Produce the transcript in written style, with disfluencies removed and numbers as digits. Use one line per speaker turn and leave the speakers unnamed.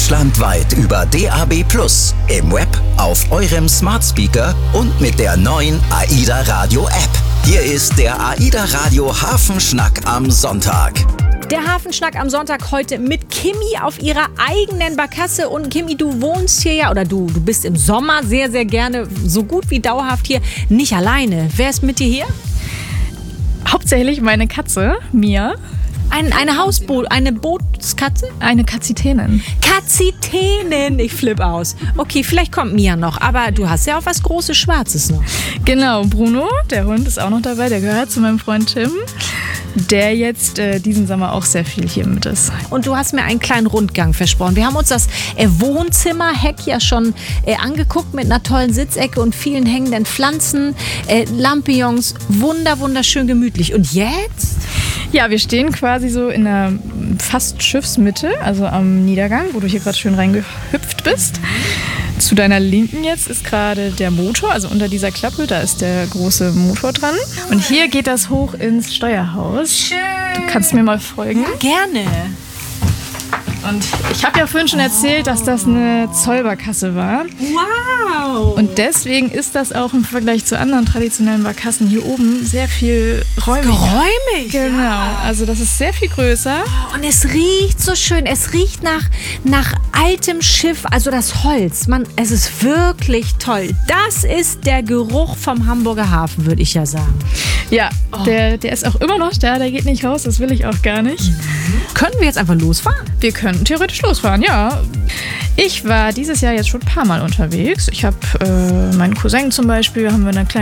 Deutschlandweit über DAB+, im Web, auf eurem Smart Speaker und mit der neuen AIDA Radio App. Hier ist der AIDA Radio Hafenschnack am Sonntag.
Der Hafenschnack am Sonntag heute mit Kimi auf ihrer eigenen Barkasse. Und Kimi, du wohnst hier ja, oder du bist im Sommer sehr, sehr gerne so gut wie dauerhaft hier. Nicht alleine. Wer ist mit dir hier?
Hauptsächlich meine Katze, Mia.
Eine Bootskatze?
Eine Kazitänin.
Kazitänin, ich flippe aus. Okay, vielleicht kommt Mia noch, aber du hast ja auch was Großes Schwarzes noch.
Genau, Bruno, der Hund, ist auch noch dabei. Der gehört zu meinem Freund Tim, der jetzt diesen Sommer auch sehr viel hier mit ist.
Und du hast mir einen kleinen Rundgang versprochen. Wir haben uns das Wohnzimmer-Heck ja schon angeguckt mit einer tollen Sitzecke und vielen hängenden Pflanzen, Lampions, wunderschön gemütlich. Und jetzt?
Ja, wir stehen quasi so in der fast Schiffsmitte, also am Niedergang, wo du hier gerade schön reingehüpft bist. Zu deiner Linken jetzt ist gerade der Motor, also unter dieser Klappe, da ist der große Motor dran. Und hier geht das hoch ins Steuerhaus.
Schön.
Du kannst mir mal folgen.
Gerne.
Und ich habe ja vorhin schon erzählt, dass das eine Zollbarkasse war.
Wow.
Und deswegen ist das auch im Vergleich zu anderen traditionellen Barkassen hier oben sehr viel räumiger.
Geräumig.
Genau,
Ja.
also das ist sehr viel größer.
Und es riecht so schön. Es riecht nach altem Schiff, also das Holz. Es ist wirklich toll. Das ist der Geruch vom Hamburger Hafen, würde ich ja sagen.
Ja, der ist auch immer noch da, der geht nicht raus, das will ich auch gar nicht.
Können wir jetzt einfach losfahren?
Wir könnten theoretisch losfahren, ja. Ich war dieses Jahr jetzt schon ein paar Mal unterwegs. Ich habe meinen Cousin zum Beispiel, haben wir eine kleine